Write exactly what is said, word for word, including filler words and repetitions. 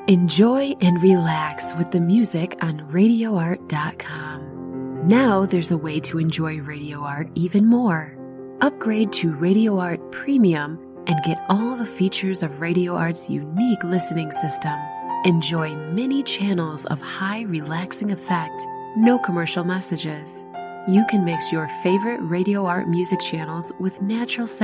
Enjoy and relax with the music on radio art dot com. Now there's a way to enjoy Radio Art even more. Upgrade to Radio Art Premium and get all the features of Radio Art's unique listening system. Enjoy many channels of high relaxing effect, no commercial messages. You can mix your favorite Radio Art music channels with natural sound